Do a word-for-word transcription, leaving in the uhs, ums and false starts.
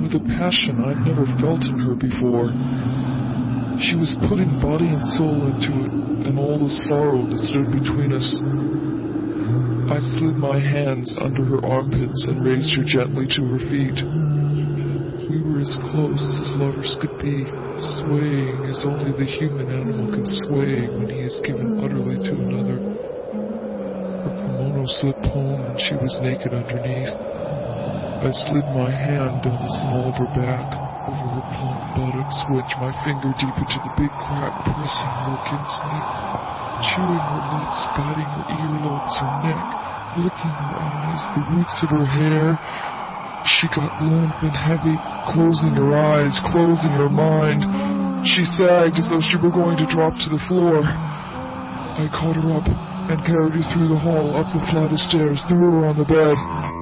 with a passion I'd never felt in her before. She was putting body and soul into it, and all the sorrow that stood between us. I slid my hands under her armpits and raised her gently to her feet. We were as close as lovers could be, swaying as only the human animal can sway when he is given utterly to another. Her kimono slipped home and she was naked underneath. I slid my hand down the small of her back, over her plump buttocks, wedged my finger deep into the big crack, pressing her against me, chewing her lips, guiding her earlobes, her neck, licking her eyes, the roots of her hair. She got limp and heavy, closing her eyes, closing her mind. She sagged as though she were going to drop to the floor. I caught her up and carried her through the hall, up the flight of stairs, threw her on the bed.